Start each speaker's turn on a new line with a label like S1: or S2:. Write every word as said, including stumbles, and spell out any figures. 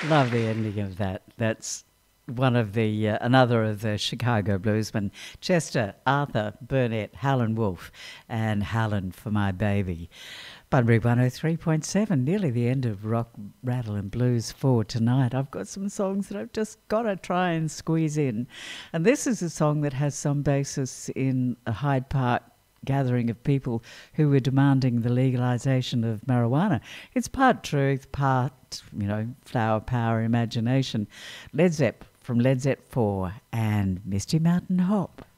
S1: Love the ending of that. That's one of the, uh, another of the Chicago bluesmen, Chester Arthur Burnett, Howlin' Wolf, and Howlin' for My Baby. Bunbury one oh three point seven, nearly the end of Rock, Rattle and Blues for tonight. I've got some songs that I've just got to try and squeeze in. And this is a song that has some basis in a Hyde Park gathering of people who were demanding the legalisation of marijuana. It's part truth, part, you know, flower power, imagination. Led Zepp from Led Zepp four and Misty Mountain Hop.